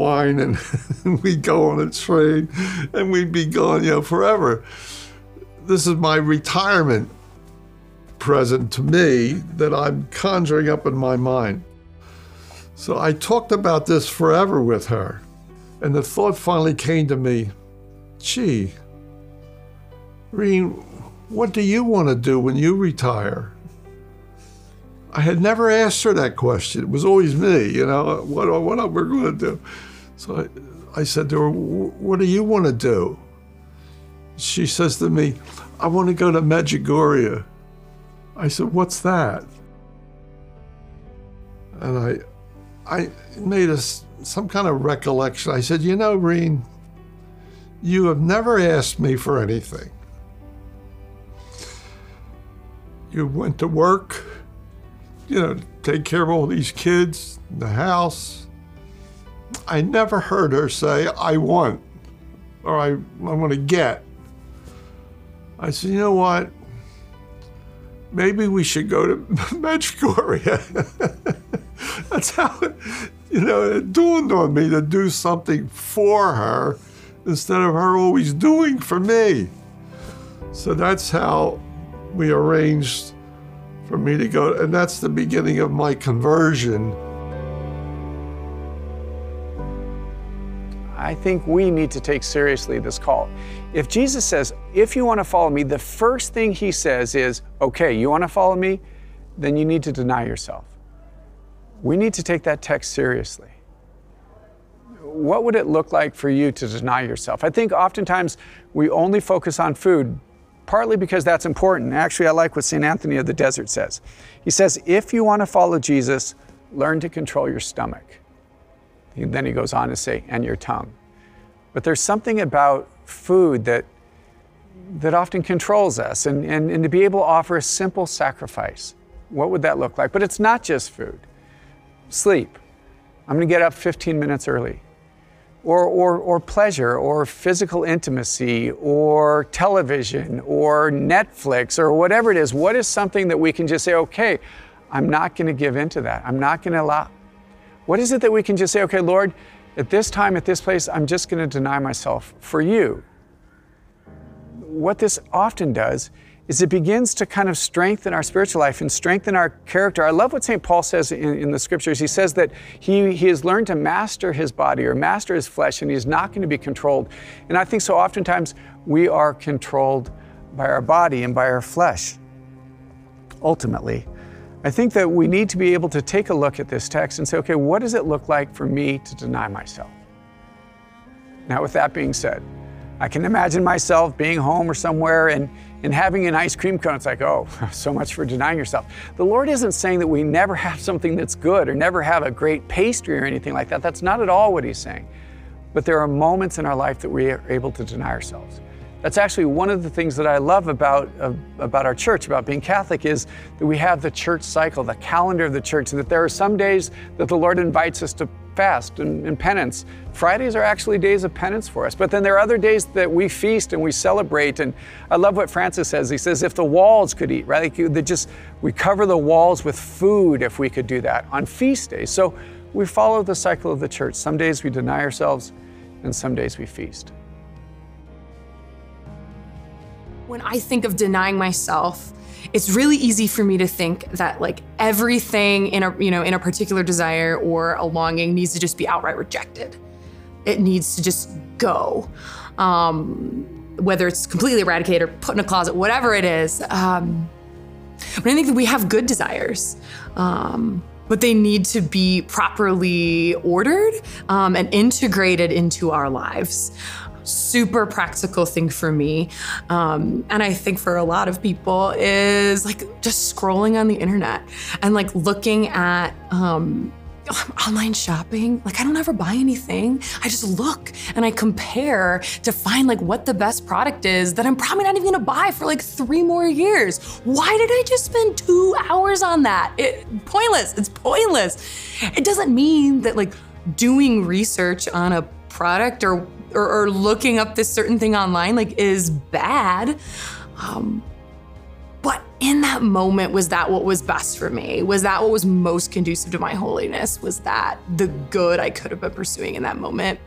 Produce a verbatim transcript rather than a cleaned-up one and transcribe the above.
wine and we'd go on a train and we'd be gone, you know, forever. This is my retirement present to me that I'm conjuring up in my mind. So I talked about this forever with her. And the thought finally came to me, gee, Reen, what do you want to do when you retire? I had never asked her that question. It was always me, you know, what, what are we going to do? So I, I said to her, what do you want to do? She says to me, I want to go to Medjugorje. I said, what's that? And I, I made a, some kind of recollection. I said, you know, Reen, you have never asked me for anything. You went to work, you know, take care of all these kids, the house. I never heard her say, I want, or I, I want to get. I said, you know what? Maybe we should go to Medjugorje. That's how, it, you know, it dawned on me to do something for her instead of her always doing for me. So that's how we arranged for me to go, and that's the beginning of my conversion. I think we need to take seriously this call. If Jesus says, if you want to follow me, the first thing he says is, okay, you want to follow me? Then you need to deny yourself. We need to take that text seriously. What would it look like for you to deny yourself? I think oftentimes we only focus on food, partly because that's important. Actually, I like what Saint Anthony of the Desert says. He says, if you want to follow Jesus, learn to control your stomach. And then he goes on to say, and your tongue. But there's something about food that, that often controls us, and, and, and to be able to offer a simple sacrifice, what would that look like? But it's not just food. Sleep. I'm going to get up fifteen minutes early. Or, or, or pleasure, or physical intimacy, or television, or Netflix, or whatever it is. What is something that we can just say, okay, I'm not going to give into that. I'm not going to allow. What is it that we can just say, okay, Lord, at this time, at this place, I'm just going to deny myself for you. What this often does is it begins to kind of strengthen our spiritual life and strengthen our character. I love what Saint Paul says in, in the scriptures. He says that he, he has learned to master his body or master his flesh, and he's not going to be controlled. And I think so oftentimes we are controlled by our body and by our flesh. Ultimately, I think that we need to be able to take a look at this text and say, okay, what does it look like for me to deny myself? Now, with that being said, I can imagine myself being home or somewhere and, and having an ice cream cone. It's like, oh, so much for denying yourself. The Lord isn't saying that we never have something that's good or never have a great pastry or anything like that. That's not at all what he's saying. But there are moments in our life that we are able to deny ourselves. That's actually one of the things that I love about, uh, about our church, about being Catholic, is that we have the church cycle, the calendar of the church, that there are some days that the Lord invites us to fast and, and penance. Fridays are actually days of penance for us, but then there are other days that we feast and we celebrate. And I love what Francis says. He says, if the walls could eat, right? Like you, they just, we cover the walls with food if we could do that on feast days. So we follow the cycle of the church. Some days we deny ourselves and some days we feast. When I think of denying myself, it's really easy for me to think that like everything in a, you know, in a particular desire or a longing needs to just be outright rejected. It needs to just go. Um, whether it's completely eradicated or put in a closet, whatever it is. Um, but I think that we have good desires, um, but they need to be properly ordered um, and integrated into our lives. Super practical thing for me, um, and I think for a lot of people, is like just scrolling on the internet and like looking at um, online shopping. Like I don't ever buy anything. I just look and I compare to find like what the best product is that I'm probably not even gonna buy for like three more years. Why did I just spend two hours on that? It, pointless, it's pointless. It doesn't mean that like doing research on a product or Or, or looking up this certain thing online like is bad, um, but in that moment, was that what was best for me? Was that what was most conducive to my holiness? Was that the good I could have been pursuing in that moment?